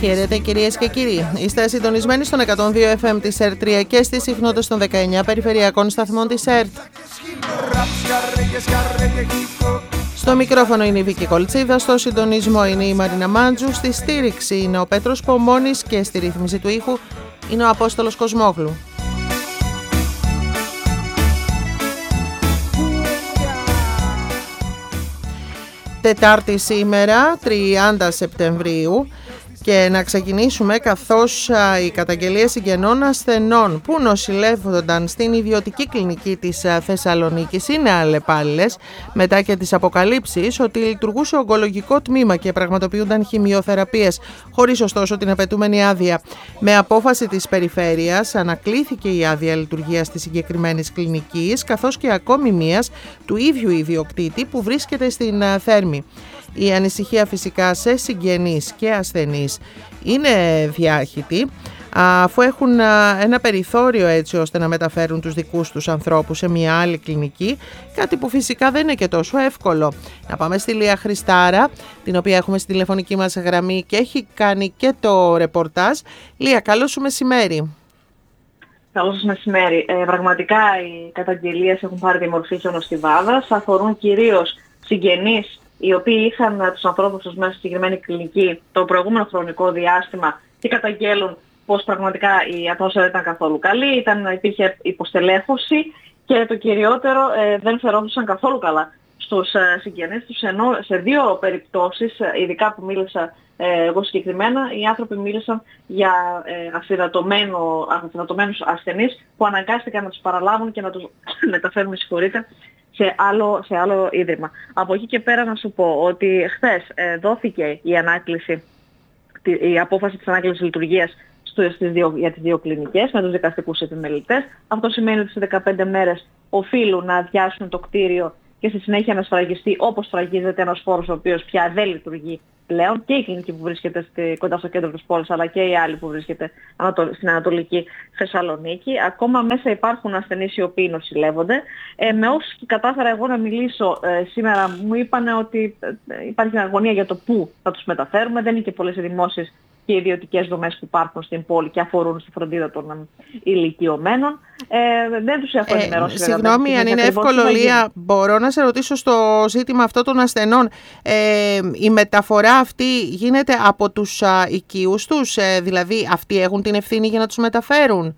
Χαίρετε κυρίες και κύριοι. Είστε συντονισμένοι στον 102 FM της ΕΡΤ3 και στις συχνότητες των 19 περιφερειακών σταθμών της ΕΡΤ. Στο μικρόφωνο είναι η Βίκη Κολτσίδα, στο συντονισμό είναι η Μαρίνα Μάντζου, στη στήριξη είναι ο Πέτρος Πομώνης και στη ρύθμιση του ήχου είναι ο Απόστολος Κοσμόγλου. Τετάρτη σήμερα, 30 Σεπτεμβρίου, και να ξεκινήσουμε καθώς οι καταγγελίες συγγενών ασθενών που νοσηλεύονταν στην ιδιωτική κλινική της Θεσσαλονίκης είναι αλλεπάλληλες μετά και τις αποκαλύψεις ότι λειτουργούσε ογκολογικό τμήμα και πραγματοποιούνταν χημειοθεραπείες χωρίς ωστόσο την απαιτούμενη άδεια. Με απόφαση της Περιφέρειας ανακλήθηκε η άδεια λειτουργίας της συγκεκριμένης κλινικής, καθώς και ακόμη μίας του ίδιου ιδιοκτήτη που βρίσκεται στην Θέρμη. Η ανησυχία φυσικά σε συγγενείς και ασθενείς είναι διάχυτη, αφού έχουν ένα περιθώριο έτσι ώστε να μεταφέρουν τους δικούς τους ανθρώπους σε μια άλλη κλινική, κάτι που φυσικά δεν είναι και τόσο εύκολο. Να πάμε στη Λία Χριστάρα, την οποία έχουμε στη τηλεφωνική μας γραμμή και έχει κάνει και το ρεπορτάζ. Λία, καλό σου μεσημέρι. Καλό σας μεσημέρι. Πραγματικά οι καταγγελίες έχουν πάρει τη μορφή χιονοστιβάδας, αφορούν κυρίως συγγενείς οι οποίοι είχαν τους ανθρώπους τους μέσα στη συγκεκριμένη κλινική το προηγούμενο χρονικό διάστημα και καταγγέλουν πως πραγματικά η ατμόσφαιρα ήταν καθόλου καλή, υπήρχε υποστελέχωση και το κυριότερο δεν φερόντουσαν καθόλου καλά στους συγγενείς τους, ενώ σε δύο περιπτώσεις, ειδικά που μίλησα εγώ συγκεκριμένα, οι άνθρωποι μίλησαν για αφυδατωμένους ασθενείς που αναγκάστηκαν να τους παραλάβουν και να τους μεταφέρουν, σε άλλο ίδρυμα. Από εκεί και πέρα να σου πω ότι χθες δόθηκε η απόφαση της ανάκλησης λειτουργίας για τις δύο κλινικές με τους δικαστικούς επιμελητές. Αυτό σημαίνει ότι σε 15 μέρες οφείλουν να αδειάσουν το κτίριο και στη συνέχεια να σφραγιστεί όπως σφραγίζεται ένας χώρος ο οποίος πια δεν λειτουργεί πλέον, και η κλινική που βρίσκεται κοντά στο κέντρο της πόλης, αλλά και η άλλη που βρίσκεται στην Ανατολική Θεσσαλονίκη. Ακόμα μέσα υπάρχουν ασθενείς οι οποίοι νοσηλεύονται. Με όσους κατάφερα εγώ να μιλήσω σήμερα, μου είπαν ότι υπάρχει αγωνία για το πού θα τους μεταφέρουμε. Δεν είναι και πολλές οι δημόσιες και ιδιωτικές δομές που υπάρχουν στην πόλη και αφορούν στη φροντίδα των ηλικιωμένων. Δεν τους έχω ενημερώσει. Συγγνώμη, αν είναι εύκολο, Λία, μπορώ να σε ρωτήσω στο ζήτημα αυτό των ασθενών. Η μεταφορά αυτή γίνεται από τους οικείους τους, δηλαδή αυτοί έχουν την ευθύνη για να τους μεταφέρουν?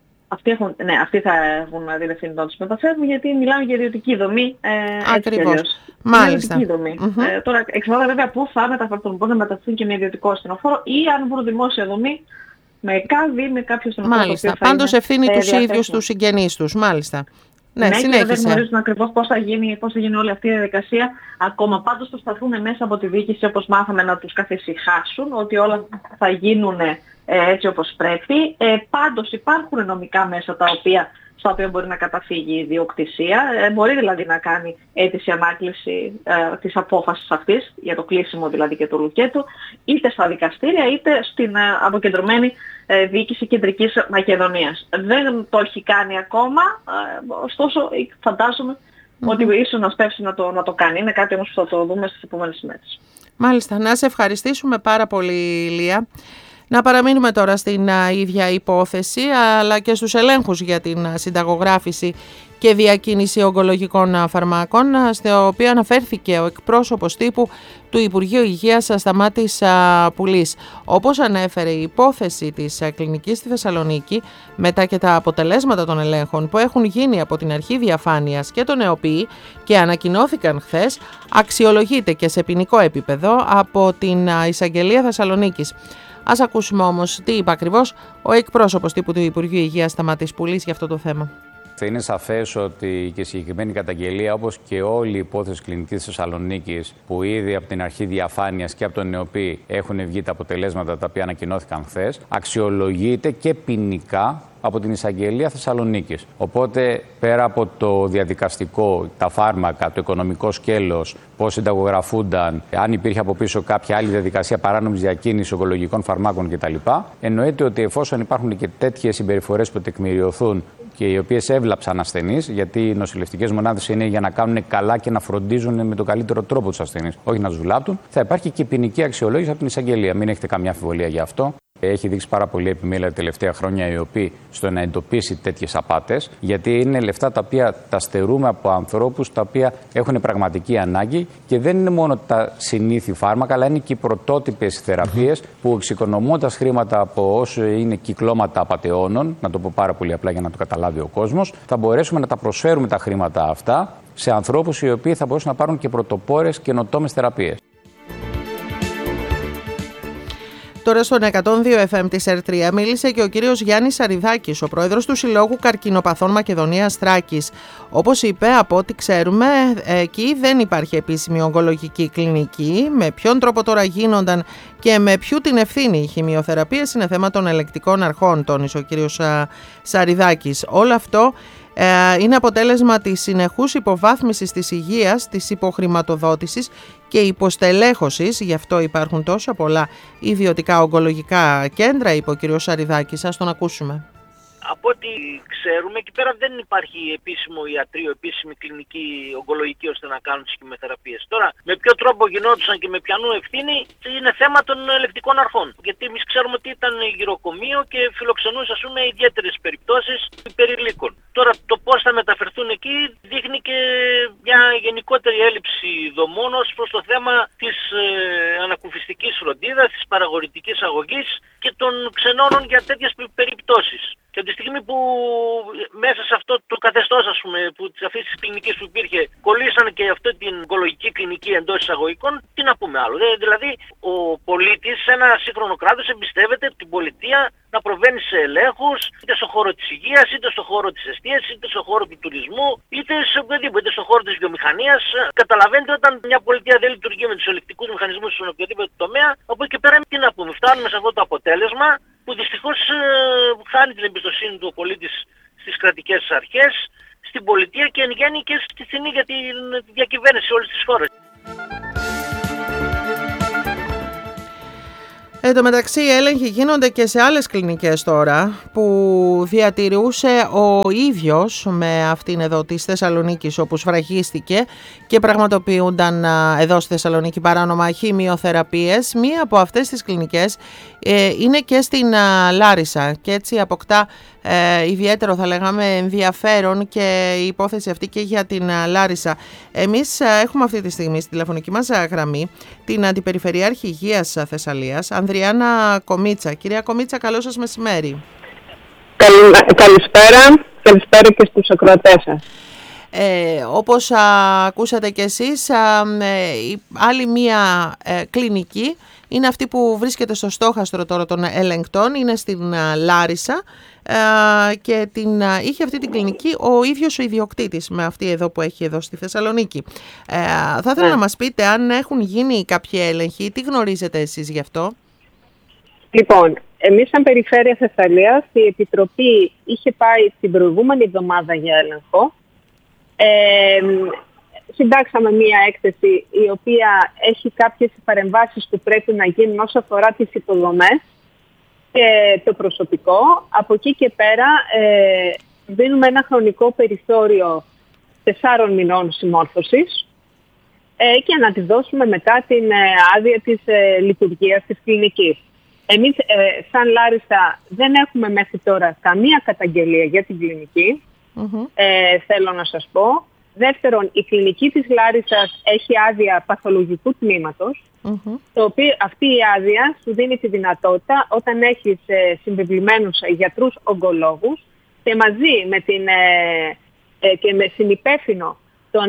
Αυτοί θα έχουν την ευθύνη να τους μεταφέρουν, γιατί μιλάμε για ιδιωτική δομή. Ακριβώς. Μάλιστα. Ιδιωτική δομή. Τώρα εξαρτάται βέβαια πού θα μεταφερθούν, πώς να μεταφερθούν και με ιδιωτικό ασθενοφόρο ή αν βρουν δημόσια δομή με ΚΑΔ ή με κάποιο ασθενοφόρο. Μάλιστα. Πάντως ευθύνη τους ίδιους τους συγγενείς τους. Μάλιστα. Ναι, συνέχισε. Δεν γνωρίζουν ακριβώς πώς θα γίνει όλη αυτή η διαδικασία. Ακόμα πάντως προσπαθούν μέσα από τη διοίκηση, όπως μάθαμε, να τους καθησυχάσουν ότι όλα θα γίνουν έτσι όπως πρέπει. Πάντως υπάρχουν νομικά μέσα στα οποία μπορεί να καταφύγει η ιδιοκτησία. Μπορεί δηλαδή να κάνει αίτηση ανάκληση της απόφασης αυτής, για το κλείσιμο δηλαδή και του λουκέτου, είτε στα δικαστήρια είτε στην αποκεντρωμένη διοίκηση Κεντρικής Μακεδονίας. Δεν το έχει κάνει ακόμα, ωστόσο φαντάζομαι ότι ίσως να σπεύσει να το κάνει. Είναι κάτι όμως που θα το δούμε στις επόμενες ημέρες. Μάλιστα. Να σε ευχαριστήσουμε πάρα πολύ, Λία. Να παραμείνουμε τώρα στην ίδια υπόθεση, αλλά και στους ελέγχους για την συνταγογράφηση και διακίνηση ογκολογικών φαρμάκων, στο οποίο αναφέρθηκε ο εκπρόσωπος τύπου του Υπουργείου Υγείας Σταμάτης Πουλής. Όπως ανέφερε, η υπόθεση της κλινικής στη Θεσσαλονίκη, μετά και τα αποτελέσματα των ελέγχων που έχουν γίνει από την Αρχή Διαφάνειας και τον ΕΟΠΗ και ανακοινώθηκαν χθες, αξιολογείται και σε ποινικό επίπεδο από την Εισαγγελία Θεσσαλονίκης. Ας ακούσουμε όμως τι είπε ακριβώς ο εκπρόσωπος τύπου του Υπουργείου Υγείας Σταμάτης Πουλής για αυτό το θέμα. Είναι σαφές ότι και η συγκεκριμένη καταγγελία, όπως και όλη η υπόθεση κλινικής Θεσσαλονίκης, που ήδη από την Αρχή Διαφάνειας και από τον ΕΟΠΗ έχουν βγει τα αποτελέσματα τα οποία ανακοινώθηκαν χθες, αξιολογείται και ποινικά από την Εισαγγελία Θεσσαλονίκης. Οπότε, πέρα από το διαδικαστικό, τα φάρμακα, το οικονομικό σκέλος, πώς συνταγογραφούνταν, αν υπήρχε από πίσω κάποια άλλη διαδικασία παράνομης διακίνησης ογκολογικών φαρμάκων κτλ., εννοείται ότι εφόσον υπάρχουν και τέτοιες συμπεριφορές που τεκμηριωθούν και οι οποίες έβλαψαν ασθενείς, γιατί οι νοσηλευτικές μονάδες είναι για να κάνουν καλά και να φροντίζουν με τον καλύτερο τρόπο τους ασθενείς, όχι να τους βλάπτουν, θα υπάρχει και ποινική αξιολόγηση από την εισαγγελία. Μην έχετε καμιά αμφιβολία γι' αυτό. Έχει δείξει πάρα πολύ επιμέλεια τα τελευταία χρόνια η οποία στο να εντοπίσει τέτοιες απάτες, γιατί είναι λεφτά τα οποία τα στερούμε από ανθρώπους τα οποία έχουν πραγματική ανάγκη και δεν είναι μόνο τα συνήθη φάρμακα, αλλά είναι και οι πρωτότυπες θεραπείες που εξοικονομώντας χρήματα από όσο είναι κυκλώματα απατεώνων, να το πω πάρα πολύ απλά για να το καταλάβει ο κόσμος, θα μπορέσουμε να τα προσφέρουμε τα χρήματα αυτά σε ανθρώπους οι οποίοι θα μπορούσαν να πάρουν και πρωτοπόρες καινοτόμες θεραπείες. Τώρα στον 102 FM της ΕΡΤ3 μίλησε και ο κύριος Γιάννης Σαριδάκης, ο πρόεδρος του Συλλόγου Καρκινοπαθών Μακεδονίας Θράκης. Όπως είπε, από ό,τι ξέρουμε, εκεί δεν υπάρχει επίσημη ογκολογική κλινική. Με ποιον τρόπο τώρα γίνονταν και με ποιου την ευθύνη οι χημειοθεραπείες είναι θέμα των ελεκτικών αρχών, τόνισε ο κύριος Σαριδάκης. Όλο αυτό είναι αποτέλεσμα της συνεχούς υποβάθμισης της υγείας, της υποχρηματοδότησης και υποστελέχωσης. Γι' αυτό υπάρχουν τόσα πολλά ιδιωτικά ογκολογικά κέντρα, είπε ο κ. Σαριδάκης. Ας τον ακούσουμε. Από ό,τι ξέρουμε, εκεί πέρα δεν υπάρχει επίσημο ιατρείο, επίσημη κλινική ογκολογική ώστε να κάνουν τις χημειοθεραπείες. Τώρα, με ποιο τρόπο γινόντουσαν και με ποιανού ευθύνη είναι θέμα των ελεκτικών αρχών. Γιατί εμείς ξέρουμε ότι ήταν γυροκομείο και φιλοξενούσε, ας πούμε, ιδιαίτερες περιπτώσεις υπερηλίκων. Τώρα, το πώς θα μεταφερθούν εκεί δείχνει και μια γενικότερη έλλειψη δομών ως προς το θέμα της ανακουφιστικής φροντίδας, της παραγωγικής αγωγής και των ξενώνων για τέτοιες περιπτώσεις. Και από τη στιγμή που μέσα σε αυτό το καθεστώς, ας πούμε, αυτής της κλινικής που υπήρχε, κολλήσαν και αυτή την ογκολογική κλινική εντός εισαγωγικών, τι να πούμε άλλο. Δηλαδή, ο πολίτης σε ένα σύγχρονο κράτος εμπιστεύεται την πολιτεία να προβαίνει σε ελέγχους, είτε στον χώρο της υγείας, είτε στον χώρο της εστίασης, είτε στον χώρο του τουρισμού, είτε σε οποιοδήποτε, είτε στον χώρο της βιομηχανίας. Καταλαβαίνετε, όταν μια πολιτεία δεν λειτουργεί με τους ελεκτικούς μηχανισμούς στον οποιοδήποτε τομέα, από εκεί και πέρα τι να πούμε. Φτάνουμε σε αυτό το αποτέλεσμα που δυστυχώς χάνει την εμπιστοσύνη του ο πολίτης στις κρατικές αρχές, στην πολιτεία και εν γέννη και στη θηνή για τη διακυβέρνηση όλης της χώρας. Εν τω μεταξύ, οι έλεγχοι γίνονται και σε άλλες κλινικές τώρα που διατηρούσε ο ίδιος με αυτήν εδώ της Θεσσαλονίκης, όπου σφραγίστηκε και πραγματοποιούνταν εδώ στη Θεσσαλονίκη παράνομα χημειοθεραπείες. Μία από αυτές τις κλινικές είναι και στην Λάρισα και έτσι αποκτά ιδιαίτερο, θα λέγαμε, ενδιαφέρον και η υπόθεση αυτή και για την Λάρισα. Εμείς έχουμε αυτή τη στιγμή στη τηλεφωνική μας γραμμή την Αντιπεριφερειάρχη Υγείας Θεσσαλίας, Ανδριάννα Κομίτσα. Κυρία Κομίτσα, καλό σας μεσημέρι. Καλησπέρα και στους ακροατές σας. Όπως ακούσατε κι εσείς, άλλη μία κλινική είναι αυτή που βρίσκεται στο στόχαστρο τώρα των ελεγκτών, είναι στην Λάρισα και είχε αυτή την κλινική ο ίδιος ο ιδιοκτήτης με αυτή εδώ που έχει εδώ στη Θεσσαλονίκη. Θα ήθελα να μας πείτε αν έχουν γίνει κάποιοι έλεγχοι, τι γνωρίζετε εσείς γι' αυτό? Λοιπόν, εμείς σαν Περιφέρεια Θεσσαλίας, η Επιτροπή είχε πάει την προηγούμενη εβδομάδα για έλεγχο. Συντάξαμε μία έκθεση η οποία έχει κάποιες παρεμβάσεις που πρέπει να γίνουν όσο αφορά τις υποδομές και το προσωπικό. Από εκεί και πέρα δίνουμε ένα χρονικό περιθώριο 4 μηνών συμμόρφωσης και να τη δώσουμε μετά την άδεια της λειτουργίας της κλινικής. Εμείς σαν Λάρισα δεν έχουμε μέχρι τώρα καμία καταγγελία για την κλινική, θέλω να σας πω. Δεύτερον, η κλινική της Λάρισσας έχει άδεια παθολογικού τμήματος, το οποίο αυτή η άδεια σου δίνει τη δυνατότητα όταν έχεις συμβεβλημένους γιατρούς ογκολόγους και μαζί με και με συνυπεύθυνο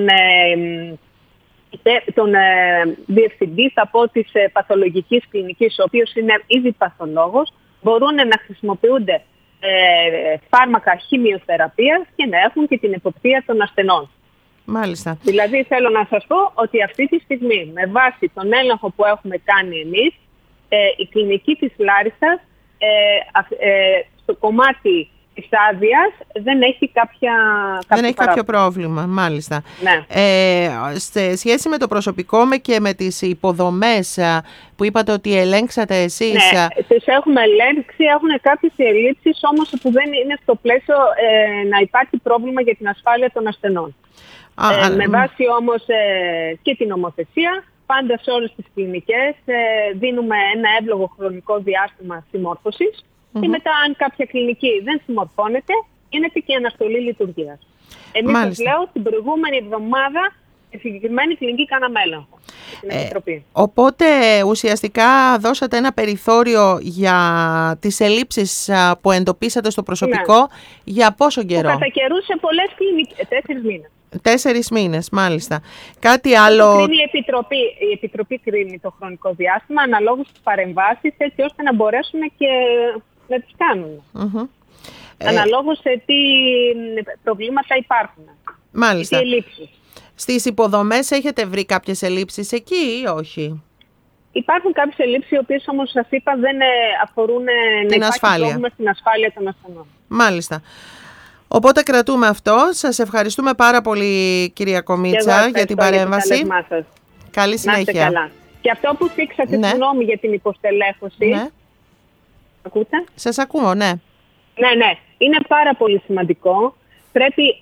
τον διευθυντή από της παθολογικής κλινικής, ο οποίος είναι ήδη παθολόγος, μπορούν να χρησιμοποιούνται φάρμακα χημειοθεραπείας και να έχουν και την εποπτεία των ασθενών. Μάλιστα. Δηλαδή θέλω να σας πω ότι αυτή τη στιγμή με βάση τον έλεγχο που έχουμε κάνει εμείς, η κλινική της Λάρισσας στο κομμάτι της άδειας δεν έχει κάποιο πρόβλημα, μάλιστα. Ναι. Σε σχέση με το προσωπικό και με τις υποδομές που είπατε ότι ελέγξατε εσείς. Ναι, τις έχουμε ελέγξει, έχουν κάποιες ελλείψεις όμως που δεν είναι στο πλαίσιο να υπάρχει πρόβλημα για την ασφάλεια των ασθενών. Με βάση όμως και την νομοθεσία, πάντα σε όλες τις κλινικές δίνουμε ένα εύλογο χρονικό διάστημα συμμόρφωσης και μετά αν κάποια κλινική δεν συμμορφώνεται, γίνεται και η αναστολή λειτουργίας. Εμείς σας λέω, την προηγούμενη εβδομάδα στη συγκεκριμένη κλινική κάναμε έλεγχο στην Επιτροπή. Οπότε ουσιαστικά δώσατε ένα περιθώριο για τις ελλείψεις που εντοπίσατε στο προσωπικό για πόσο καιρό? Κατά καιρού σε πολλές κλινικές, 4 μήνες. 4 μήνες, μάλιστα. Κάτι άλλο... Η Επιτροπή κρίνει το χρονικό διάστημα αναλόγως στις παρεμβάσεις, έτσι ώστε να μπορέσουν και να τις κάνουν. Αναλόγως σε τι προβλήματα υπάρχουν. Μάλιστα. Τι ελλείψεις. Στις υποδομές έχετε βρει κάποιες ελλείψεις εκεί ή όχι? Υπάρχουν κάποιες ελλείψεις, οι οποίες όμως σας είπα δεν αφορούν την ασφάλεια. Πρόβλημα στην ασφάλεια των ασθενών. Μάλιστα. Οπότε κρατούμε αυτό. Σας ευχαριστούμε πάρα πολύ, κυρία Κομίτσα, για την παρέμβαση. Καλή συνέχεια. Καλά. Και αυτό που θίξατε, συγγνώμη για την υποστελέχωση. Ναι. Ακούτε? Σας ακούω, ναι. Ναι. Είναι πάρα πολύ σημαντικό. Πρέπει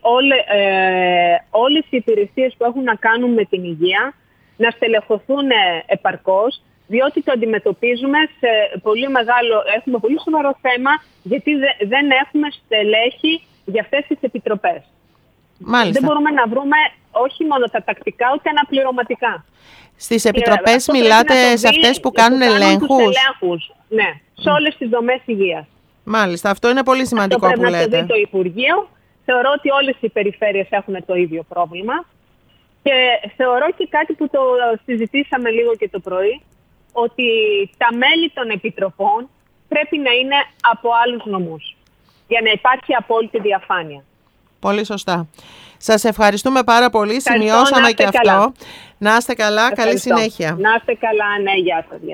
όλες οι υπηρεσίες που έχουν να κάνουν με την υγεία να στελεχωθούν επαρκώς, διότι το αντιμετωπίζουμε σε έχουμε πολύ σοβαρό θέμα, γιατί δεν έχουμε στελέχη για αυτές τις επιτροπές. Μάλιστα. Δεν μπορούμε να βρούμε όχι μόνο τα τακτικά, ούτε αναπληρωματικά. Στις επιτροπές μιλάτε σε αυτές που κάνουν ελέγχους? Ναι, σε όλες τις δομές υγείας. Μάλιστα, αυτό είναι πολύ σημαντικό αυτό που λέτε. Πρέπει να το δει το Υπουργείο. Θεωρώ ότι όλες οι περιφέρειες έχουν το ίδιο πρόβλημα. Και θεωρώ και κάτι που το συζητήσαμε λίγο και το πρωί, ότι τα μέλη των επιτροπών πρέπει να είναι από άλλους νομούς, για να υπάρχει απόλυτη διαφάνεια. Πολύ σωστά. Σας ευχαριστούμε πάρα πολύ. Σημειώσαμε και αυτό. Καλά. Να είστε καλά. Καλή συνέχεια. Να είστε καλά. Ναι, γεια σας.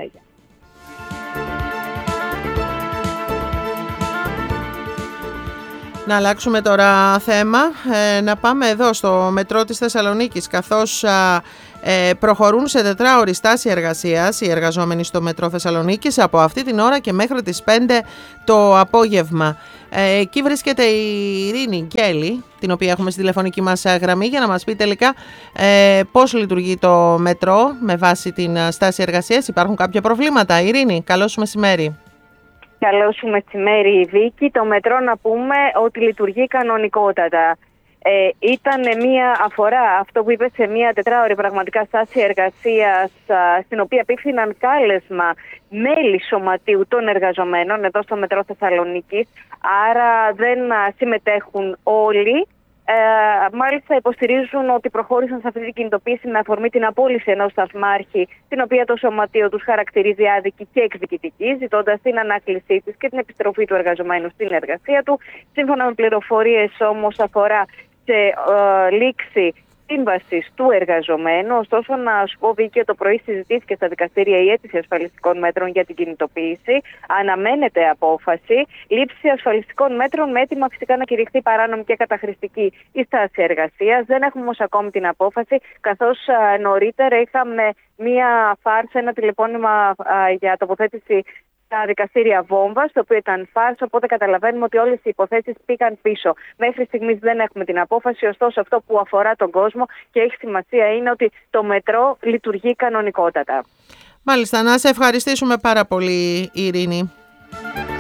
Να αλλάξουμε τώρα θέμα, να πάμε εδώ στο μετρό της Θεσσαλονίκης, καθώς προχωρούν σε 4ωρη στάση εργασίας οι εργαζόμενοι στο μετρό Θεσσαλονίκης από αυτή την ώρα και μέχρι τις 5 το απόγευμα. Εκεί βρίσκεται η Ειρήνη Γκέλη, την οποία έχουμε στη τηλεφωνική μας γραμμή, για να μας πει τελικά πώς λειτουργεί το μετρό με βάση την στάση εργασίας. Υπάρχουν κάποια προβλήματα? Ειρήνη, καλό σου μεσημέρι. Καλό σου μεσημέρι, Βίκη. Το μετρό να πούμε ότι λειτουργεί κανονικότατα. Ήταν μία αφορά αυτό που είπε σε μία 4ωρη πραγματικά στάση εργασίας, στην οποία απίφθηναν κάλεσμα μέλη σωματείου των εργαζομένων εδώ στο μετρό Θεσσαλονίκης, άρα δεν συμμετέχουν όλοι. Μάλιστα υποστηρίζουν ότι προχώρησαν σε αυτή την κινητοποίηση με αφορμή την απόλυση ενός σταθμάρχη, την οποία το σωματείο τους χαρακτηρίζει άδικη και εκδικητική, ζητώντας την ανάκλησή της και την επιστροφή του εργαζομένου στην εργασία του. Σύμφωνα με πληροφορίες όμως αφορά σε λήξη σύμβασης του εργαζομένου. Ωστόσο, να σου πω, Βίκυ, το πρωί συζητήθηκε στα δικαστήρια η αίτηση ασφαλιστικών μέτρων για την κινητοποίηση. Αναμένεται απόφαση. Λήψη ασφαλιστικών μέτρων με έτοιμα φυσικά να κηρυχθεί παράνομη και καταχρηστική η στάση εργασίας. Δεν έχουμε όμως ακόμη την απόφαση, καθώς νωρίτερα είχαμε μία φάρσα, ένα τηλεφώνημα για τοποθέτηση στα δικαστήρια Βόμβας, το οποίο ήταν φάρσα, οπότε καταλαβαίνουμε ότι όλες οι υποθέσεις πήγαν πίσω. Μέχρι στιγμής δεν έχουμε την απόφαση, ωστόσο αυτό που αφορά τον κόσμο και έχει σημασία είναι ότι το μετρό λειτουργεί κανονικότατα. Μάλιστα, να σε ευχαριστήσουμε πάρα πολύ, Ειρήνη.